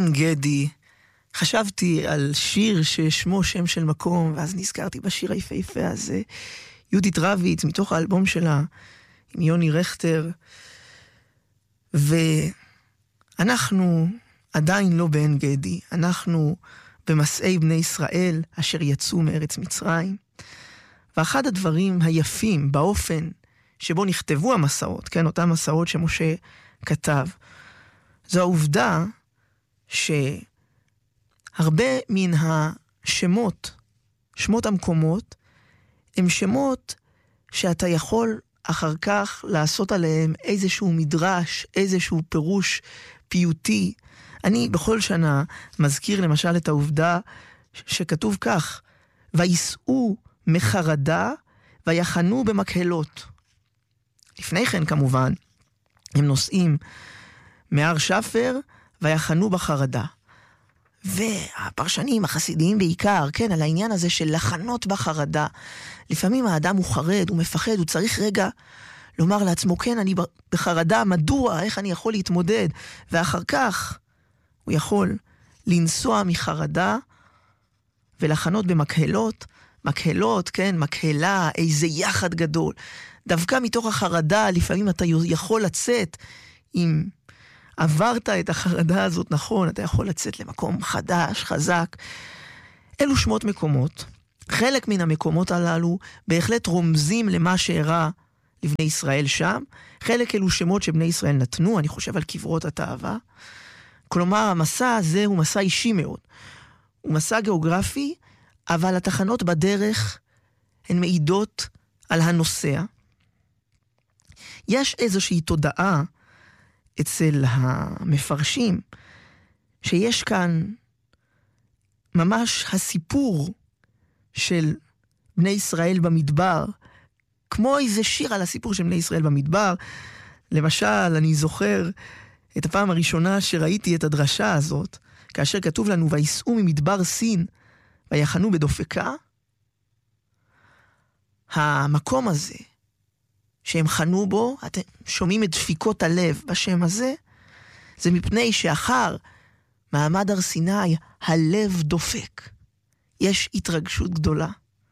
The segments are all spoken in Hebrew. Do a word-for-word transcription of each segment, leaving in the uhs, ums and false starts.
עין גדי, חשבתי על שיר ששמו שם של מקום, ואז נזכרתי בשיר היפהפה הזה, יהודית רביץ, מתוך האלבום שלה, עם יוני רכטר, ואנחנו עדיין לא בעין גדי, אנחנו במסעי בני ישראל, אשר יצאו מארץ מצרים, ואחד הדברים היפים באופן שבו נכתבו המסעות, כן, אותם מסעות שמשה כתב, זו העובדה שהרבה מן השמות, שמות המקומות, הם שמות שאתה יכול אחר כך לעשות עליהם איזשהו מדרש, איזשהו פירוש פיוטי. אני בכל שנה מזכיר למשל את העובדה שכתוב כך, ויסעו מחרדה ויחנו במקהלות. לפני כן כמובן, הם נוסעים מהר שפר ויחנו בחרדה. והפרשנים החסידיים בעיקר, כן, על העניין הזה של לחנות בחרדה. לפעמים האדם הוא חרד, הוא מפחד, הוא צריך רגע לומר לעצמו, כן, אני בחרדה, מדוע, איך אני יכול להתמודד? ואחר כך הוא יכול לנסוע מחרדה ולחנות במקהלות, מקהלות, כן, מקהלה, איזה יחד גדול. דווקא מתוך החרדה, לפעמים אתה יכול לצאת, אם עברת את החרדה הזאת נכון, אתה יכול לצאת למקום חדש, חזק. אלו שמות מקומות. חלק מן המקומות הללו בהחלט רומזים למה שאירע לבני ישראל שם. חלק אלו שמות שבני ישראל נתנו, אני חושב על קברות התאווה. כלומר, המסע הזה הוא מסע אישי מאוד. הוא מסע גיאוגרפי, אבל התחנות בדרך הן מעידות על הנוסע. יש איזושהי תודעה אצל המפרשים, שיש כאן ממש הסיפור של בני ישראל במדבר, כמו איזה שיר על הסיפור של בני ישראל במדבר. למשל, אני זוכר את הפעם הראשונה שראיתי את הדרשה הזאת, כאשר כתוב לנו, ויסעו ממדבר סין, ויחנו בדופקה. המקום הזה, שהם חנו בו, אתם שומעים את דפיקות הלב בשם הזה, זה מפני שאחר מעמד הר סיני, הלב דופק. יש התרגשות גדולה.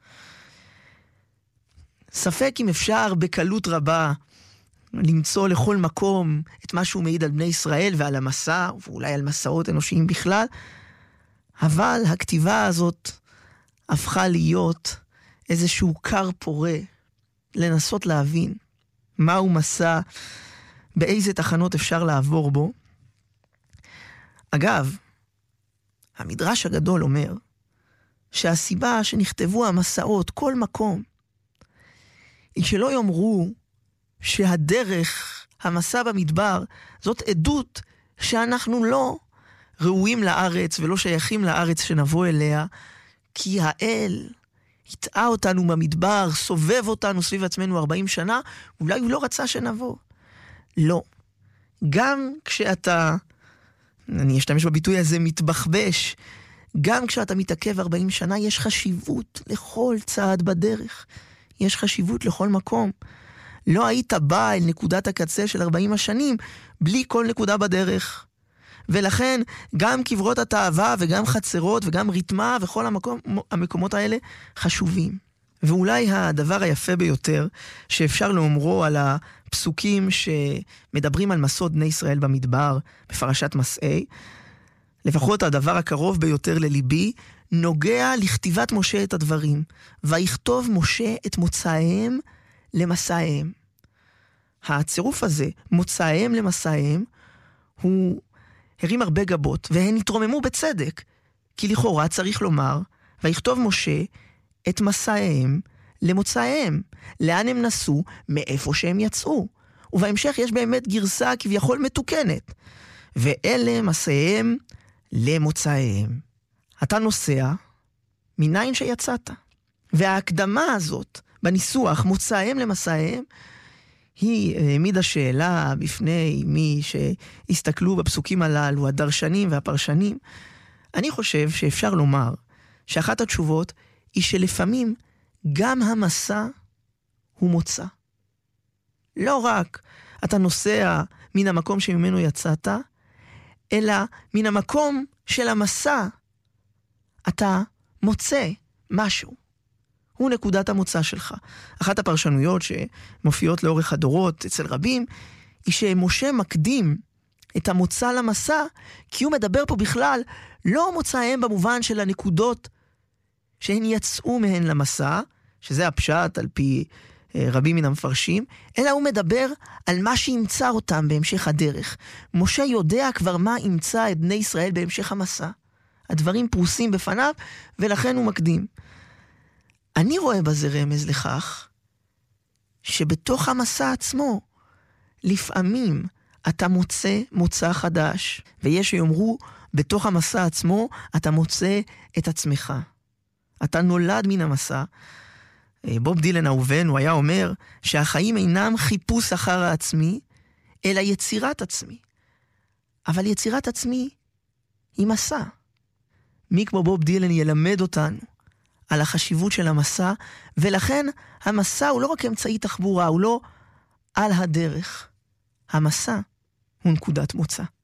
ספק אם אפשר בקלות רבה למצוא לכל מקום את מה שהוא מעיד על בני ישראל ועל המסע, ואולי על מסעות אנושיים בכלל, אבל הכתיבה הזאת הפכה להיות איזשהו קר פורה, לנסות להבין מהו מסע, באיזה תחנות אפשר לעבור בו. אגב, המדרש הגדול אומר שהסיבה שנכתבו המסעות, כל מקום, היא שלא יאמרו שהדרך, המסע במדבר, זאת עדות שאנחנו לא ראויים לארץ ולא שייכים לארץ שנבוא אליה, כי האל התאה אותנו במדבר, סובב אותנו סביב עצמנו ארבעים שנה, אולי הוא לא רצה שנבוא. לא. גם כשאתה, אני אשתמש בביטוי הזה, מתבחבש, גם כשאתה מתעכב ארבעים שנה, יש חשיבות לכל צעד בדרך. יש חשיבות לכל מקום. לא היית בא אל נקודת הקצה של ארבעים השנים, בלי כל נקודה בדרך. ולכן גם קברות התאווה וגם חצרות וגם ריתמה וכל המקום, המקומות האלה חשובים. ואולי הדבר היפה ביותר שאפשר לאומרו על הפסוקים שמדברים על מסעות בני ישראל במדבר בפרשת מסעי, לפחות הדבר הקרוב ביותר לליבי, נוגע לכתיבת משה את הדברים. ויכתוב משה את מוצאיהם למסעיהם. הצירוף הזה, מוצאיהם למסעיהם, הוא הרים הרבה גבות, והן התרוממו בצדק, כי לכאורה צריך לומר, ויכתוב משה את מסעיהם למוצאיהם, לאן הם נסעו, מאיפה שהם יצאו. ובהמשך יש באמת גרסה כביכול מתוקנת, ואלה מסעיהם למוצאיהם. אתה נוסע מניין שיצאת. וההקדמה הזאת בניסוח מוצאיהם למסעיהם, היא העמידה שאלה בפני מי שהסתכלו בפסוקים הללו, הדרשנים והפרשנים. אני חושב שאפשר לומר שאחת התשובות היא שלפעמים גם המסע הוא מוצא. לא רק אתה נוסע מן המקום שממנו יצאת, אלא מן המקום של המסע אתה מוצא משהו. הוא נקודת המוצא שלך. אחת הפרשנויות שמופיעות לאורך הדורות אצל רבים, היא שמשה מקדים את המוצא למסע, כי הוא מדבר פה בכלל לא מוצאיהם במובן של הנקודות שהן יצאו מהן למסע, שזה הפשט על פי רבים מן המפרשים, אלא הוא מדבר על מה שימצא אותם בהמשך הדרך. משה יודע כבר מה ימצא את בני ישראל בהמשך המסע. הדברים פרוסים בפניו, ולכן הוא מקדים. אני רואה בזה רמז לכך, שבתוך המסע עצמו, לפעמים אתה מוצא מוצא חדש, ויש שיאמרו, בתוך המסע עצמו אתה מוצא את עצמך. אתה נולד מן המסע. בוב דילן אהובנו היה אומר שהחיים אינם חיפוש אחר העצמי, אלא יצירת עצמי. אבל יצירת עצמי היא מסע. מי כמו בוב דילן ילמד אותנו על החשיבות של המסע, ולכן המסע הוא לא רק אמצעי תחבורה, הוא לא על הדרך. המסע הוא נקודת מוצא.